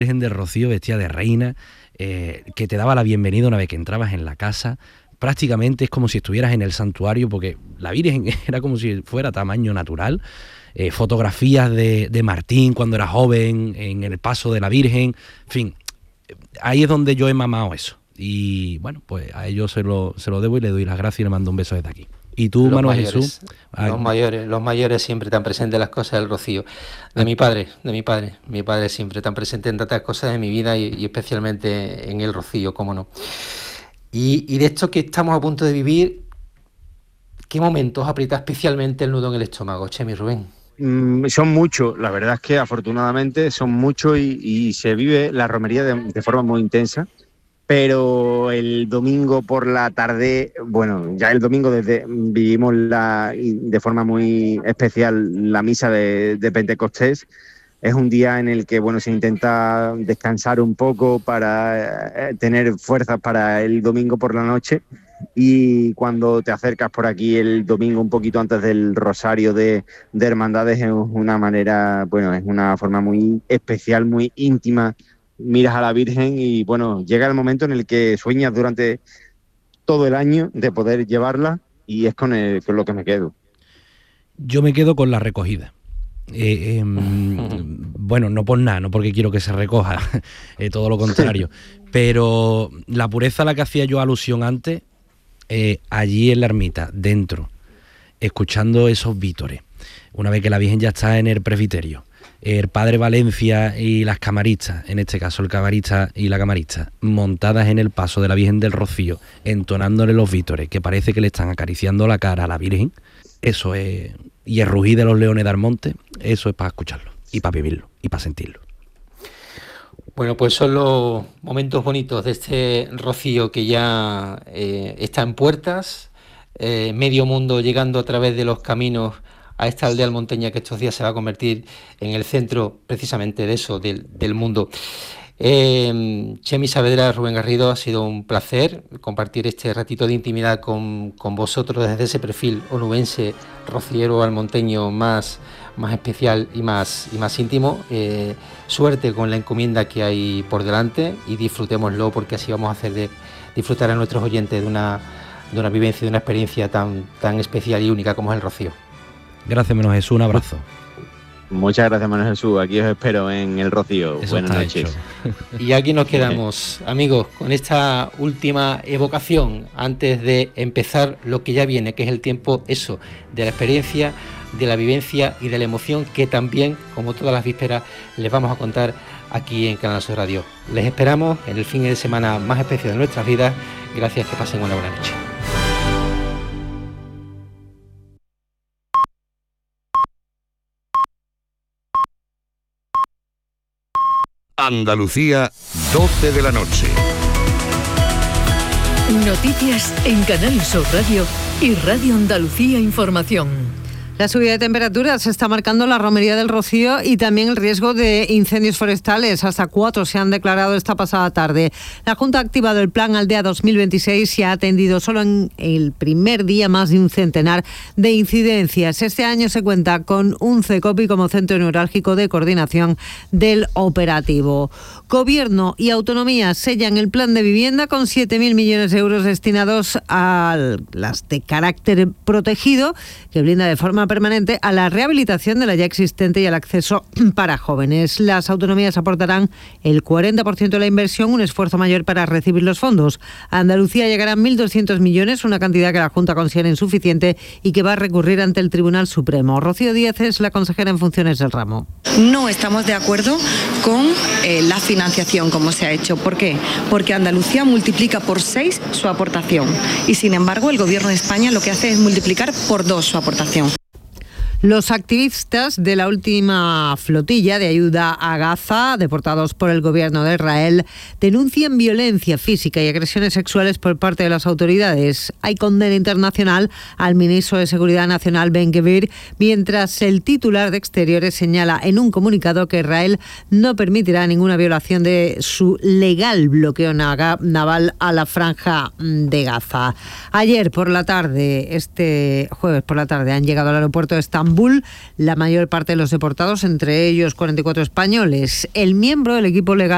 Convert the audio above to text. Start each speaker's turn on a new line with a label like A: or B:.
A: Virgen del Rocío vestida de reina, que te daba la bienvenida una vez que entrabas en la casa. Prácticamente es como si estuvieras en el santuario, porque la Virgen era como si fuera tamaño natural. Fotografías de Martín cuando era joven, en el paso de la Virgen, en fin, ahí es donde yo he mamado eso. Y bueno, pues a ellos se lo debo y le doy las gracias y le mando un beso desde aquí. Y tú, Manuel Jesús.
B: Los mayores siempre tan presentes en las cosas del Rocío. Mi padre siempre tan presente en tantas cosas de mi vida y especialmente en el Rocío, cómo no. Y de esto que estamos a punto de vivir, ¿qué momentos aprieta especialmente el nudo en el estómago, Chemi, Rubén?
C: Son muchos, la verdad es que afortunadamente son muchos y se vive la romería de forma muy intensa. Pero el domingo por la tarde, bueno, ya el domingo vivimos de forma muy especial la misa de Pentecostés. Es un día en el que, bueno, se intenta descansar un poco para tener fuerzas para el domingo por la noche. Y cuando te acercas por aquí el domingo un poquito antes del rosario de hermandades, es una manera, bueno, es una forma muy especial, muy íntima. Miras a la Virgen y bueno, llega el momento en el que sueñas durante todo el año de poder llevarla y es con lo que me quedo.
A: Yo me quedo con la recogida. Bueno, no por nada, no porque quiero que se recoja, todo lo contrario, pero la pureza a la que hacía yo alusión antes, allí en la ermita, dentro, escuchando esos vítores, una vez que la Virgen ya está en el presbiterio, el padre Valencia y las camaristas, en este caso el camarista y la camarista, montadas en el paso de la Virgen del Rocío, entonándole los vítores, que parece que le están acariciando la cara a la Virgen, eso es, y el rugir de los leones de Almonte, eso es para escucharlo, y para vivirlo, y para sentirlo.
B: Bueno, pues son los momentos bonitos de este Rocío que ya está en puertas, medio mundo llegando a través de los caminos a esta aldea almonteña que estos días se va a convertir en el centro precisamente de eso, del mundo. Chemi Saavedra, Rubén Garrido, ha sido un placer compartir este ratito de intimidad con vosotros desde ese perfil onubense, rociero, almonteño más especial y más íntimo. Suerte con la encomienda que hay por delante y disfrutémoslo, porque así vamos a hacer de disfrutar a nuestros oyentes de una vivencia, de una experiencia tan especial y única como es el Rocío.
A: Gracias, Manuel Jesús, un abrazo.
C: Muchas gracias, Manuel Jesús, aquí os espero en el Rocío.
A: Eso
C: buenas noches.
B: Y aquí nos quedamos, amigos, con esta última evocación antes de empezar lo que ya viene, que es el tiempo eso, de la experiencia, de la vivencia y de la emoción que también, como todas las vísperas, les vamos a contar aquí en Canal Sur Radio. Les esperamos en el fin de semana más especial de nuestras vidas. Gracias, que pasen una buena noche.
D: Andalucía, 12 de la noche.
E: Noticias en Canal Sur Radio y Radio Andalucía Información.
F: La subida de temperaturas está marcando la romería del Rocío y también el riesgo de incendios forestales. Hasta 4 se han declarado esta pasada tarde. La Junta ha activado el Plan Aldea 2026 y ha atendido solo en el primer día más de un centenar de incidencias. Este año se cuenta con un CECOPI como centro neurálgico de coordinación del operativo. Gobierno y autonomía sellan el plan de vivienda con 7.000 millones de euros destinados a las de carácter protegido, que brinda de forma permanente a la rehabilitación de la ya existente y al acceso para jóvenes. Las autonomías aportarán el 40% de la inversión, un esfuerzo mayor para recibir los fondos. A Andalucía llegarán 1.200 millones, una cantidad que la Junta considera insuficiente y que va a recurrir ante el Tribunal Supremo. Rocío Díaz es la consejera en funciones del ramo.
G: No estamos de acuerdo con la financiación como se ha hecho. ¿Por qué? Porque Andalucía multiplica por 6 su aportación y, sin embargo, el Gobierno de España lo que hace es multiplicar por 2 su aportación.
F: Los activistas de la última flotilla de ayuda a Gaza, deportados por el gobierno de Israel, denuncian violencia física y agresiones sexuales por parte de las autoridades. Hay condena internacional al ministro de Seguridad Nacional, Ben-Gvir, mientras el titular de Exteriores señala en un comunicado que Israel no permitirá ninguna violación de su legal bloqueo naval a la franja de Gaza. Ayer por la tarde, este jueves por la tarde, han llegado al aeropuerto de Estambul la mayor parte de los deportados, entre ellos 44 españoles. El miembro del equipo legal